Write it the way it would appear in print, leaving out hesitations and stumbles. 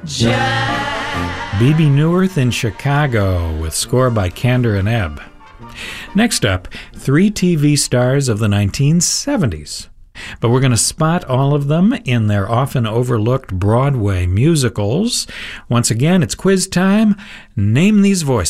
Bebe Neuwirth in Chicago with score by Kander and Ebb. Next up, 3 TV stars of the 1970s. But we're going to spot all of them in their often overlooked Broadway musicals. Once again, it's quiz time. Name these voices.